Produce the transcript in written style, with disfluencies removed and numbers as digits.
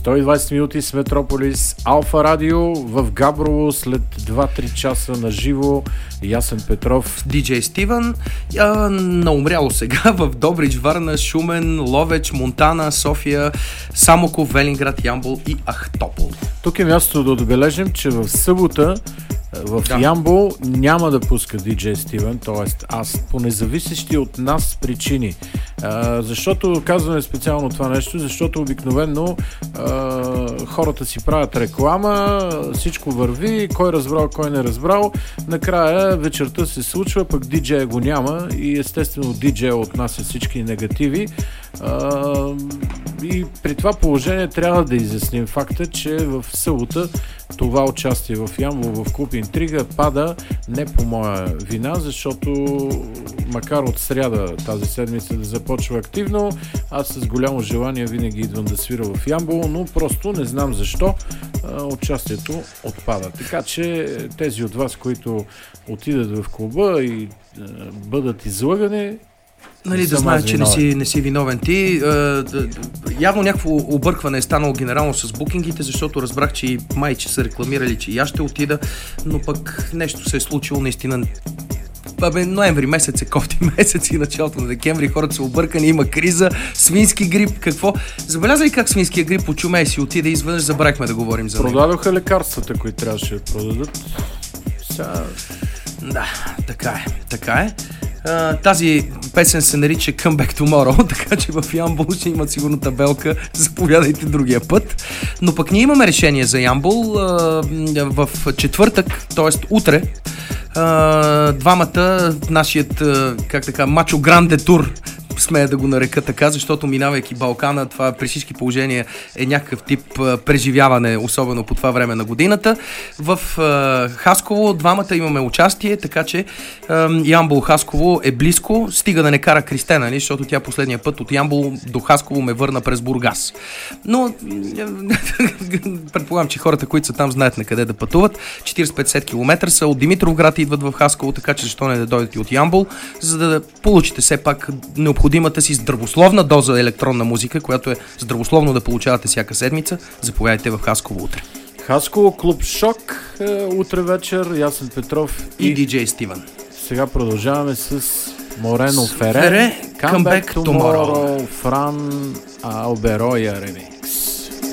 120 минути с Метрополис, Алфа Радио в Габрово след 2-3 часа на живо. Ясен Петров, DJ Стивън, наумряло сега в Добрич, Варна, Шумен, Ловеч, Монтана, София, Самоков, Велинград, Ямбол и Ахтопол. Тук е мястото да отбележим, че в събота в Ямбол няма да пуска DJ Стивън, т.е. аз, по независещи от нас причини. Защото казваме специално това нещо, защото обикновено хората си правят реклама, всичко върви, кой разбрал, кой не разбрал, накрая вечерта се случва, пък DJ го няма и естествено DJ отнася всички негативи. И при това положение трябва да изясним факта, че в събота това участие в Ямбол в клуб Интрига пада не по моя вина, защото макар от сряда тази седмица да започва активно, аз с голямо желание винаги идвам да свира в Ямбол, но просто не знам защо участието отпада. Така че тези от вас, които отидат в клуба и бъдат излъгани, нали, да знаят, че не си виновен ти. Явно някакво объркване е станало генерално с букингите, защото разбрах, че май, че са рекламирали, че и аз ще отида, но пък нещо се е случило наистина. Ноември месец е кофти месец и началото на декември, хората са объркани, има криза, свински грип, какво? Забелязай как свинския грип очуме и си отида и изведнъж забравихме да говорим за него. Продадоха лекарствата, които трябваше да продадат. Да, така е. Тази песен се нарича Come Back Tomorrow, така че в Ямбол ще имат сигурно табелка, заповядайте другия път. Но пък ние имаме решение за Ямбол в четвъртък, т.е. утре. Двамата, нашият, мачо гранде тур, смея да го нарека така, защото минавайки Балкана, това при всички положения е някакъв тип преживяване, особено по това време на годината. В Хасково двамата имаме участие, така че Ямбол Хасково е близко, стига да не кара Кристена, защото тя последния път от Ямбол до Хасково ме върна през Бургас. Но предполагам, че хората, които са там, знаят на къде да пътуват. 40-50 км са от Димитровград, идват в Хасково, така че защо не да дойдете от Ямбол, за да получите все пак необходимата си здравословна доза електронна музика, която е здравословно да получавате всяка седмица. Заповядайте в Хасково утре. Хасково, клуб Шок, утре вечер, Ясен Петров и DJ Стивън. Сега продължаваме с Морено Фере, Come Back Tomorrow, Фран Албероя Реми.